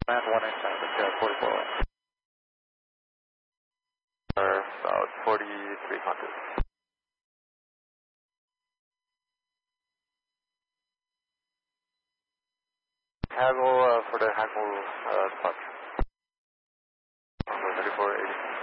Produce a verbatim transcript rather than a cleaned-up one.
Land one inch time, but yeah, forty-four. Or about forty-three hundred. Haggle uh, for the Haggle uh, departure. Number thirty-four eighty.